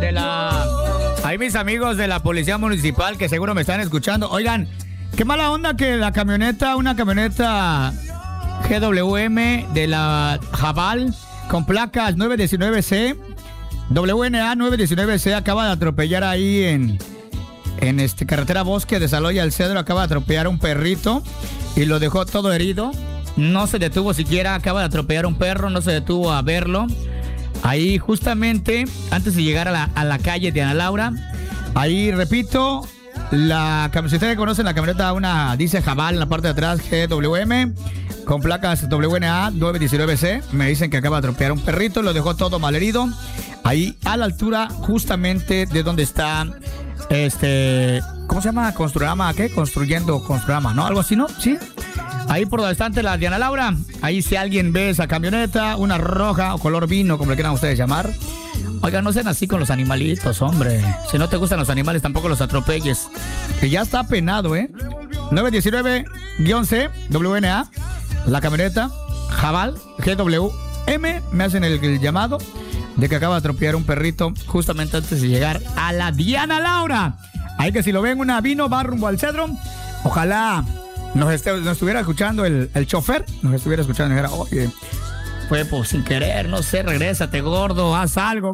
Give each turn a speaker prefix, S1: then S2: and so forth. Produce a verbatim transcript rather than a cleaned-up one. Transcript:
S1: de la... Hay mis amigos de la Policía Municipal que seguro me están escuchando. Oigan, qué mala onda que la camioneta, una camioneta G W M de la Jabal con placas nueve diecinueve C, W N A nueve diecinueve C, acaba de atropellar ahí en, en este carretera Bosque de Saloya al Cedro. Acaba de atropellar a un perrito y lo dejó todo herido. No se detuvo siquiera, acaba de atropellar a un perro, no se detuvo a verlo. Ahí justamente, antes de llegar a la, a la calle de Ana Laura, ahí repito, la camioneta que conocen, la camioneta, una dice Jabal en la parte de atrás, G W M, con placas W N A nueve diecinueve C. Me dicen que acaba de atropellar a un perrito, lo dejó todo malherido. Ahí a la altura justamente de donde está, este, ¿cómo se llama? Construrama, ¿qué? Construyendo, Construrama, ¿no? Algo así, ¿no? Sí. Ahí por donde está la Diana Laura, ahí si alguien ve esa camioneta, una roja o color vino, como le quieran ustedes llamar. Oigan, no sean así con los animalitos, hombre. Si no te gustan los animales, tampoco los atropelles. Que ya está penado, ¿eh? nueve diecinueve C, W N A, la camioneta, Jabal, G W M, me hacen el, el llamado de que acaba de atropellar un perrito justamente antes de llegar a la Diana Laura. Ahí que si lo ven, una vino, va rumbo al Cedro. Ojalá nos, este, nos estuviera escuchando el, el chofer, nos estuviera escuchando y dijera, oye, fue pues sin querer, no sé, regrésate, gordo, haz algo.